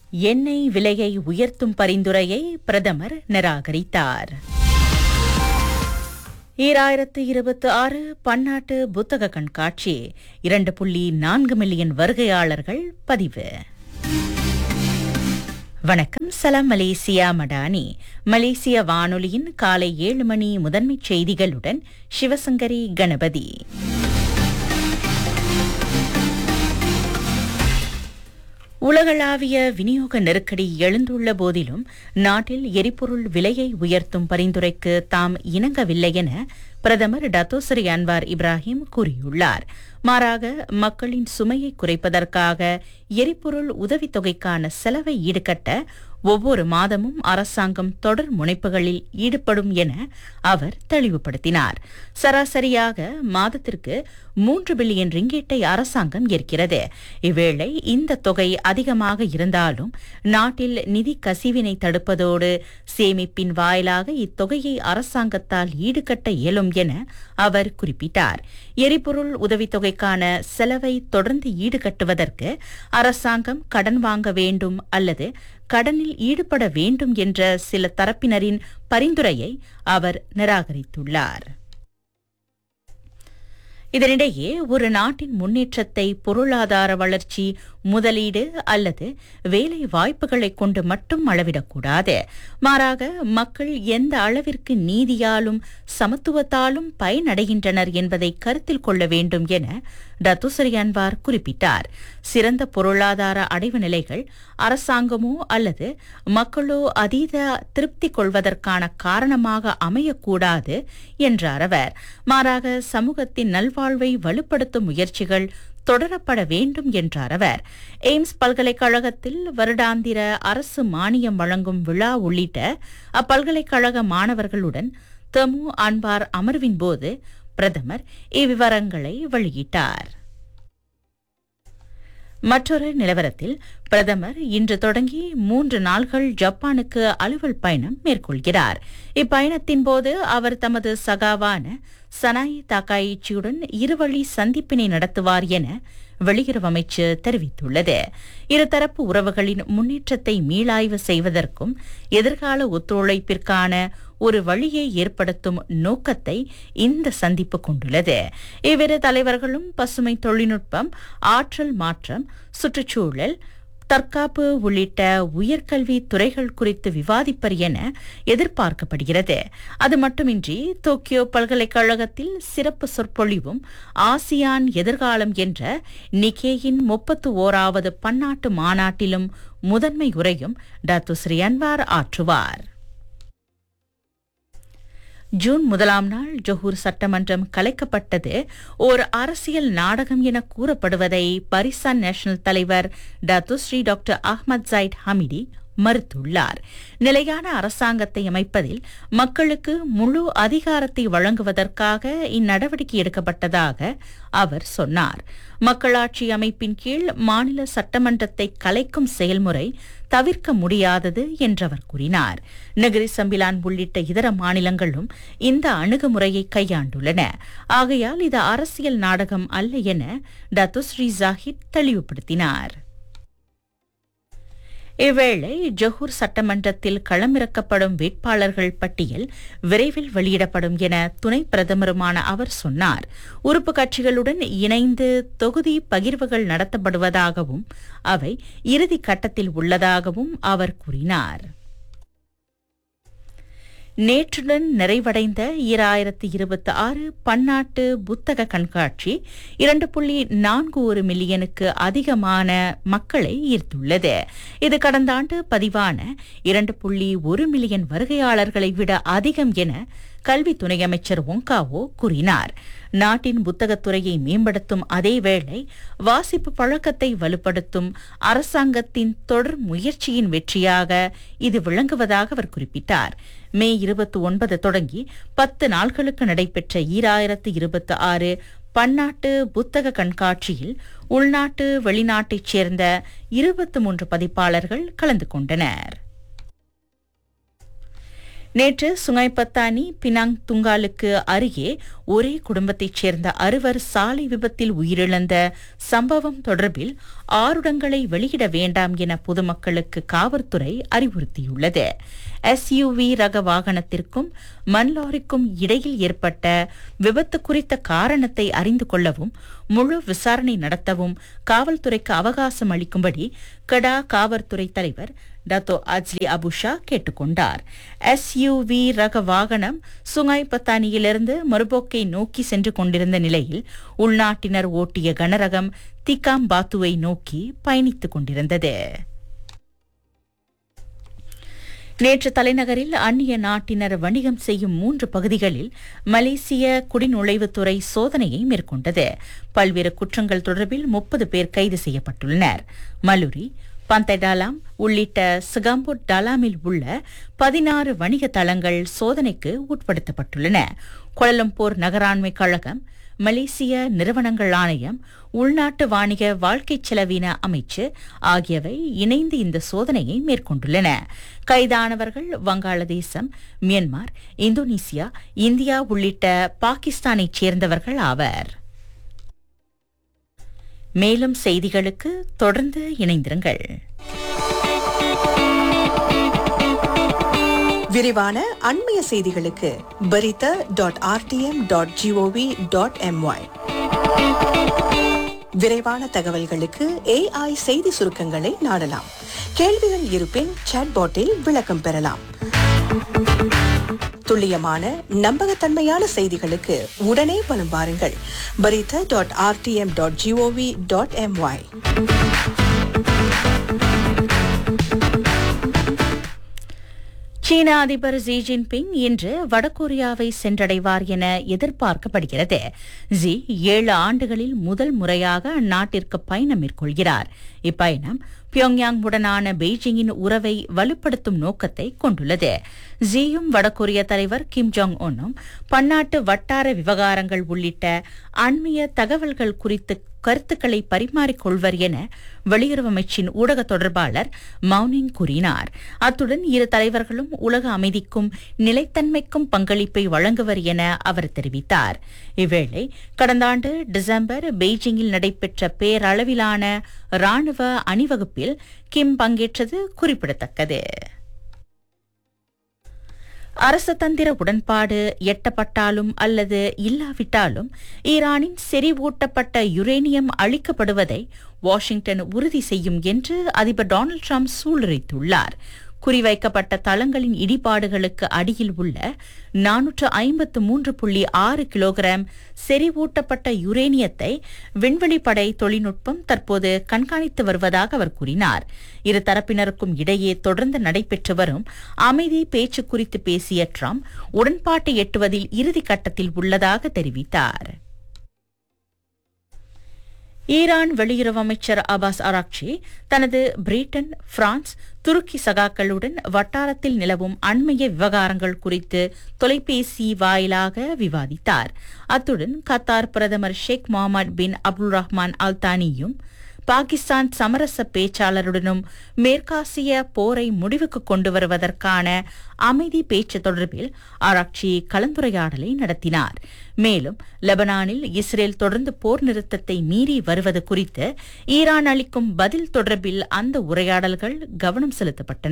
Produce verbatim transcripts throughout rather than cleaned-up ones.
எண்ணெய் விலையை உயர்த்தும் பரிந்துரையை பிரதமர் நிராகரித்தார். ஈராயிரத்து இருபத்தி ஆறு பன்னாட்டு புத்தக கண்காட்சி இரண்டு புள்ளி நான்கு மில்லியன் வருகையாளர்கள் பதிவு. வணக்கம், சலாம் மலேசியா மடானி. மலேசிய வானொலியின் காலை ஏழு மணி முதன்மைச் செய்திகளுடன் சிவசங்கரி கணபதி. உலகளாவிய விநியோக நெருக்கடி எழுந்துள்ள போதிலும் நாட்டில் எரிபொருள் விலையை உயர்த்தும் பரிந்துரைக்கு தாம் இணங்கவில்லை என பிரதமர் டத்தோஸ்ரீ அன்வார் இப்ராஹிம் கூறியுள்ளார். மாறாக மக்களின் சுமையை குறைப்பதற்காக எரிபொருள் உதவித்தொகைக்கான செலவை ஈடுகட்ட ஒவ்வொரு மாதமும் அரசாங்கம் தொடர் முனைப்புகளில் ஈடுபடும் என அவர் தெளிவுபடுத்தினார். சராசரியாக மாதத்திற்கு மூன்று பில்லியன் ரிங்கேட்டை அரசாங்கம் ஏற்கிறது. இவ்வேளை இந்த தொகை அதிகமாக இருந்தாலும் நாட்டில் நிதி கசிவினை தடுப்பதோடு சேமிப்பின் வாயிலாக இத்தொகையை அரசாங்கத்தால் ஈடுகட்ட இயலும் என அவர் குறிப்பிட்டார். எரிபொருள் உதவித்தொகைக்கான செலவை தொடர்ந்து ஈடுகட்டுவதற்கு அரசாங்கம் கடன் வாங்க வேண்டும் அல்லது கடனில் ஈடுபட வேண்டும் என்ற சில தரப்பினரின் பரிந்துரையை அவர் நிராகரித்துள்ளார். இதனிடையே ஒரு நாட்டின் முன்னேற்றத்தை பொருளாதார வளர்ச்சி, முதலீடு அல்லது வேலை வாய்ப்புகளை கொண்டு மட்டும் அளவிடக்கூடாது. மாறாக மக்கள் எந்த அளவிற்கு நீதியாலும் சமத்துவத்தாலும் பயனடைகின்றனர் என்பதை கருத்தில் கொள்ள வேண்டும் என டத்தோஸ்ரீ அன்வார் குறிப்பிட்டார். சிறந்த பொருளாதார அடைவு நிலைகள் அரசாங்கமோ அல்லது மக்களோ அதீத திருப்தி கொள்வதற்கான காரணமாக அமையக்கூடாது என்றார் அவர். மாறாக சமூகத்தின் நல்வாழ்வை வலுப்படுத்தும் முயற்சிகள் தொடரப்பட வேண்டும் என்றார் அவர். எய்ம்ஸ் பல்கலைக்கழகத்தில் வருடாந்திர அரசு மானியம் வழங்கும் விழா உள்ளிட்ட அப்பல்கலைக்கழக மாணவர்களுடன் தமு அன்வார் அமர்வின் போது பிரதமர் இவ்விவரங்களை வெளியிட்டார். மற்றொரு நிலவரத்தில் பிரதமர் இன்று தொடங்கி மூன்று நாள்கள் ஜப்பானுக்கு அலுவல் பயணம் மேற்கொள்கிறார். இப்பயணத்தின் போது அவர் தமது சகாவான சனாய் தாக்காயிச்சியுடன் இருவழி சந்திப்பினை நடத்துவார் என வெளியுறவு அமைச்சு தெரிவித்துள்ளது. இருதரப்பு உறவுகளின் முன்னேற்றத்தை மீளாய்வு செய்வதற்கும் எதிர்கால ஒத்துழைப்பிற்கான ஒரு வழியை ஏற்படுத்தும் நோக்கத்தை இந்த சந்திப்பு கொண்டுள்ளது. இவ்விரு தலைவர்களும் பசுமை தொழில்நுட்பம், ஆற்றல் மாற்றம், சுற்றுச்சூழல், தற்காப்பு உள்ளிட்ட உயர்கல்வி துறைகள் குறித்து விவாதிப்பர் என எதிர்பார்க்கப்படுகிறது. அது மட்டுமின்றி டோக்கியோ பல்கலைக்கழகத்தில் சிறப்பு சொற்பொழிவும் ஆசியான் எதிர்காலம் என்ற நிக்கேயின் முப்பத்து ஓராவது பன்னாட்டு மாநாட்டிலும் முதன்மை உரையும் டத்தோஸ்ரீ அன்வார் ஆற்றுவார். ஜூன் முதலாம் நாள் ஜொஹூர் சட்டமன்றம் கலைக்கப்பட்டது ஓர் அரசியல் நாடகம் என கூறப்படுவதை பரிசான் நேஷனல் தலைவர் Datuk Seri doctor Ahmad Zaid Hamidi மறுத்துள்ளார். நிலையான அரசாங்கத்தை அமைப்பதில் மக்களுக்கு முழு அதிகாரத்தை வழங்குவதற்காக இந்நடவடிக்கை எடுக்கப்பட்டதாக அவர் சொன்னார். மக்களாட்சி அமைப்பின் கீழ் மாநில சட்டமன்றத்தை கலைக்கும் செயல்முறை தவிர்க்க முடியாதது என்றவர் கூறினார். நகரி சம்பிலான் உள்ளிட்ட இதர மாநிலங்களும் இந்த அணுகுமுறையை கையாண்டுள்ளன. ஆகையால் இது அரசியல் நாடகம் அல்ல என டத்தோஸ்ரீ ஜாஹித் தெளிவுபடுத்தினார். இவ்வேளை ஜொஹூர் சட்டமன்றத்தில் களமிறக்கப்படும் வேட்பாளர்கள் பட்டியல் விரைவில் வெளியிடப்படும் என துணை பிரதமருமான அவர் சொன்னார். உறுப்பு கட்சிகளுடன் இணைந்து தொகுதி பகிர்வுகள் நடத்தப்படுவதாகவும் அவை இறுதி கட்டத்தில் உள்ளதாகவும் அவர் கூறினார். நேற்றுடன் நிறைவடைந்த ஈராயிரத்து இருபத்தி ஆறு பன்னாட்டு புத்தக கண்காட்சி இரண்டு புள்ளி நான்கு ஒரு மில்லியனுக்கு அதிகமான மக்களை ஈர்த்துள்ளது. இது கடந்த ஆண்டு பதிவான இரண்டு புள்ளி ஒரு மில்லியன் வருகையாளர்களை விட அதிகம் என கல்வி துணை அமைச்சர் ஒங்காவோ கூறினார். நாட்டின் புத்தகத்துறையை மேம்படுத்தும் அதேவேளை வாசிப்பு பழக்கத்தை வலுப்படுத்தும் அரசாங்கத்தின் தொடர் முயற்சியின் வெற்றியாக இது விளங்குவதாக அவர் குறிப்பிட்டார். மே இருபத்தி ஒன்பது தொடங்கி பத்து நாள்களுக்கு நடைபெற்ற ஈராயிரத்து இருபத்தி ஆறு பன்னாட்டு புத்தக கண்காட்சியில் உள்நாட்டு வெளிநாட்டைச் சேர்ந்த இருபத்தி மூன்று பதிப்பாளர்கள் கலந்து கொண்டனர். நேற்று சுங்கைப்பத்தானி பினாங் துங்காலுக்கு அருகே ஒரே குடும்பத்தைச் சேர்ந்த அறுவர் சாலை விபத்தில் உயிரிழந்த சம்பவம் தொடர்பில் ஆருடங்களை வெளியிட வேண்டாம் என பொதுமக்களுக்கு காவல்துறை அறிவுறுத்தியுள்ளது. எஸ்யூவி ரக வாகனத்திற்கும் மண்லாரிக்கும் இடையில் ஏற்பட்ட விபத்து குறித்த காரணத்தை அறிந்து கொள்ளவும் முழு விசாரணை நடத்தவும் காவல்துறைக்கு அவகாசம் அளிக்கும்படி கடா காவல்துறை தலைவர் டத்தோ அஜ்லி அபுஷா கேட்டுக்கொண்டார். எஸ்யூவி ரக வாகனம் சுங்காய் பத்தானியிலிருந்து மறுபோக்கை நோக்கி சென்று கொண்டிருந்த நிலையில் உள்நாட்டினர் ஓட்டிய கனரகம் திகாம் பாத்துவை நோக்கி பயணித்துக் கொண்டிருந்தது. நேற்று தலைநகரில் அந்நிய நாட்டினர் வணிகம் செய்யும் மூன்று பகுதிகளில் மலேசிய குடிநுழைவுத்துறை சோதனையை மேற்கொண்டது. பல்வேறு குற்றங்கள் தொடர்பில் முப்பது பேர் கைது செய்யப்பட்டுள்ளனர். மலுரி, பந்தைடாலாம் உள்ளிட்ட சிகாம்பூர் டாலாமில் உள்ள பதினாறு வணிக தளங்கள் சோதனைக்கு உட்படுத்தப்பட்டுள்ளன. கோலலம்பூர் நகராண்மை கழகம், மலேசிய நிறுவனங்கள் ஆணையம், உள்நாட்டு வாணிக வாழ்க்கை செலவின அமைச்சு ஆகியவை இணைந்து இந்த சோதனையை மேற்கொண்டுள்ளன. கைதானவர்கள் வங்காளதேசம், மியான்மர், இந்தோனேசியா, இந்தியா உள்ளிட்ட பாகிஸ்தானைச் சேர்ந்தவர்கள் ஆவர். மேலும் செய்திகளுக்கு தொடர்ந்து இணைந்திருங்கள். விரிவான அண்மைய செய்திகளுக்கு பரித dot RTM dot gov dot MY. விரைவான தகவல்களுக்கு ஏஐ செய்தி சுருக்கங்களை நாடலாம். கேள்விகள் இருப்பின் சாட்பாட்டில் விளக்கம் பெறலாம். துல்லியமான நம்பகத்தன்மையான செய்திகளுக்கு உடனே வலம் வாருங்கள். பரித dot RTM dot gov dot MY. சீன அதிபர் ஜி ஜின்பிங் இன்று வடகொரியாவை சென்றடைவார் என எதிர்பார்க்கப்படுகிறது. ஜி ஏழு ஆண்டுகளில் முதல் முறையாக அந்நாட்டிற்கு பயணம் மேற்கொள்கிறார். இப்பயணம் பியோங்யாங் உடனான பெய்ஜிங்கின் உறவை வலுப்படுத்தும் நோக்கத்தை கொண்டுள்ளது. ஜியும் வடகொரிய தலைவர் கிம் ஜாங் உன்னும் பன்னாட்டு வட்டார விவகாரங்கள் உள்ளிட்ட அண்மைய தகவல்கள் குறித்து கருத்துக்களை பரிமாறிக்கொள்வர் என வெளியுறவு அமைச்சின் ஊடக தொடர்பாளர் மௌனிங் கூறினார். அத்துடன் இரு தலைவர்களும் உலக அமைதிக்கும் நிலைத்தன்மைக்கும் பங்களிப்பை வழங்குவர் என அவர் தெரிவித்தார். இவ்வேளை கடந்த ஆண்டு டிசம்பர் பெய்ஜிங்கில் நடைபெற்ற பேரளவிலான ராணுவ அணிவகுப்பில் கிம் பங்கேற்றது குறிப்பிடத்தக்கது. அரசு தந்திர உடன்பாடு எட்டப்பட்டாலும் அல்லது இல்லாவிட்டாலும் ஈரானின் செறிவூட்டப்பட்ட யுரேனியம் அளிக்கப்படுவதை வாஷிங்டன் உறுதி செய்யும் என்று அதிபர் டொனால்டு டிரம்ப் சூளுரைத்துள்ளார். குறிவைக்கப்பட்ட தளங்களின் இடிபாடுகளுக்கு அடியில் உள்ள நானூற்று ஐம்பத்து மூன்று புள்ளி ஆறு கிலோகிராம் செறிவூட்டப்பட்ட யுரேனியத்தை விண்வெளிப்படை தொழில்நுட்பம் தற்போது கண்காணித்து வருவதாக அவர் கூறினார். இரு தரப்பினருக்கும் இடையே தொடர்ந்து நடைபெற்று வரும் அமைதி பேச்சு குறித்து பேசிய ட்ரம்ப் உடன்பாட்டை எட்டுவதில் இறுதி கட்டத்தில் உள்ளதாக தெரிவித்தார். ஈரான் வெளியுறவு அமைச்சர் அபாஸ் அராக்சி தனது பிரிட்டன், பிரான்ஸ், துருக்கி சகாக்களுடன் வட்டாரத்தில் நிலவும் அண்மைய விவகாரங்கள் குறித்து தொலைபேசி வாயிலாக விவாதித்தார். அத்துடன் கத்தார் பிரதமர் ஷேக் முகமது பின் அப்துல் ரஹ்மான் அல் தானியும் பாகிஸ்தான் சமரச பேச்சாளருடனும் மேற்காசிய போரை முடிவுக்கு கொண்டு வருவதற்கான அமைதி பேச்சு தொடர்பில் ஆராய்ச்சி கலந்துரையாடலை நடத்தினார். மேலும் லெபனானில் இஸ்ரேல் தொடர்ந்து போர் நிறுத்தத்தை மீறி வருவது குறித்து ஈரான் அளிக்கும் பதில் தொடர்பில் அந்த உரையாடல்கள் கவனம் செலுத்தப்பட்டன.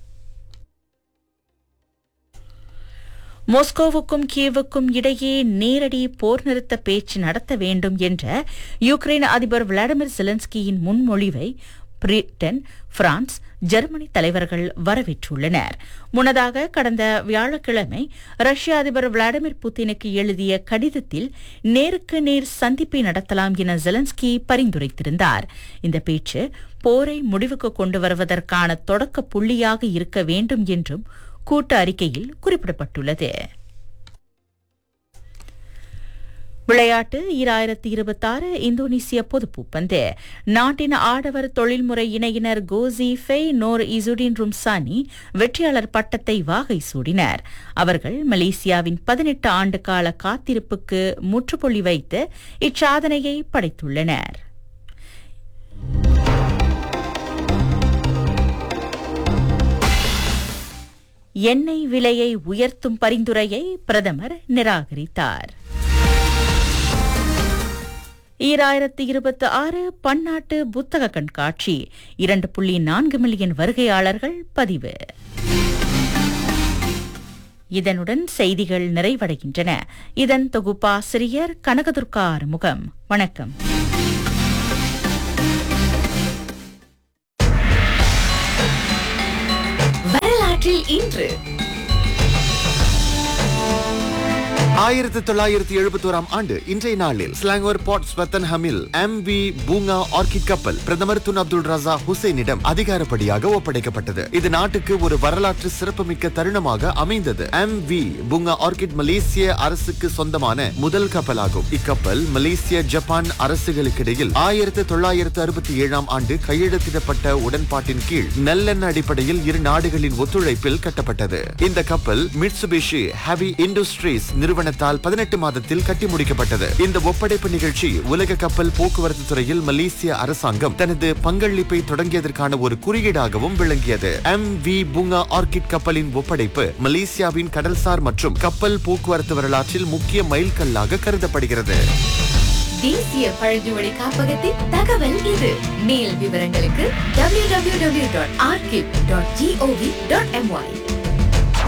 மாஸ்கோவுக்கும் கீவுக்கும் இடையே நேரடி போர் நிறுத்த பேச்சு நடத்த வேண்டும் என்ற யுக்ரைன் அதிபர் விளாடிமிர் செலன்ஸ்கியின் முன்மொழிவை பிரிட்டன், பிரான்ஸ், ஜெர்மனி தலைவர்கள் வரவேற்றுள்ளனர். முன்னதாக கடந்த வியாழக்கிழமை ரஷ்ய அதிபர் விளாடிமிர் புட்டினுக்கு எழுதிய கடிதத்தில் நேருக்கு நேர் சந்திப்பை நடத்தலாம் என செலன்ஸ்கி பரிந்துரைத்திருந்தார். இந்த பேச்சு போரை முடிவுக்கு கொண்டு வருவதற்கான தொடக்க புள்ளியாக இருக்க வேண்டும் என்றும் கூட்டு அறிக்கையில் குறிப்பிடப்பட்டுள்ளது. விளையாட்டு ஈராயிரத்தி இருபத்தி ஆறு இந்தோனேசிய பொதுப்பூப்பந்து நாட்டின் ஆடவர் தொழில்முறை இணையினர் கோசி ஃபெய் நோர் இசுடின் ரும்சானி வெற்றியாளர் பட்டத்தை வாகை சூடினர். அவர்கள் மலேசியாவின் பதினெட்டு ஆண்டு கால காத்திருப்புக்கு முற்றுப்புள்ளி வைத்து இச்சாதனையை படைத்துள்ளனர். எண்ணெய் விலையை உயர்த்தும் பரிந்துரையை பிரதமர் நிராகரித்தார். ஈராயிரத்தி இருபத்தி ஆறு பன்னாட்டு புத்தக கண்காட்சி இரண்டு புள்ளி நான்கு மில்லியன் வருகையாளர்கள் பதிவு. இதனுடன் செய்திகள் நிறைவடைகின்றன. இதன் தொகுப்பாசிரியர் கனகதுர்கா ஆறுமுகம். வணக்கம். வரலாற்றில் இன்று ஆயிரத்தி தொள்ளாயிரத்தி எழுபத்தி ஓராம் ஆண்டு இன்றைய நாளில் ஸ்லாங்கோர் போர்ட் ஸ்வத்தன்ஹமில் எம் வி பூங்கா ஆர்கிட் கப்பல் பிரதமர் துன் அப்துல் ரஸா ஹுசைனிடம் அதிகாரப்படியாக ஒப்படைக்கப்பட்டது. இது நாட்டுக்கு ஒரு வரலாற்று சிறப்புமிக்க தருணமாக அமைந்தது. எம் வி பூங்கா ஆர்கிட் மலேசிய அரசுக்கு சொந்தமான முதல் கப்பலாகும். இக்கப்பல் மலேசிய ஜப்பான் அரசுகளுக்கிடையில் ஆயிரத்தி தொள்ளாயிரத்தி அறுபத்தி ஏழாம் ஆண்டு கையெழுத்திடப்பட்ட உடன்பாட்டின் கீழ் நல்லெண்ண அடிப்படையில் இரு நாடுகளின் ஒத்துழைப்பில் கட்டப்பட்டது. இந்த கப்பல் மிட்சுபிஷி ஹெவி இண்டஸ்ட்ரீஸ் நிறுவன பதினெட்டு மாதத்தில் கட்டி முடிக்கப்பட்டது. இந்த ஒப்படைப்பு நிகழ்ச்சி உலக கப்பல் போக்குவரத்து துறையில் மலேசிய அரசாங்கம் தனது பங்களிப்பை தொடங்கியதற்கான ஒரு குறியீடாகவும் விளங்கியது. எம் வி பூங்கா ஆர்கிட் கப்பலின் ஒப்படைப்பு மலேசியாவின் கடல்சார் மற்றும் கப்பல் போக்குவரத்து வரலாற்றில் முக்கிய மைல்கல்லாக கருதப்படுகிறது. தேசிய பழங்குடி காப்பகத்தின் தகவல் இது. மேல் விவரங்களுக்கு W W W dot orchid dot gov dot MY.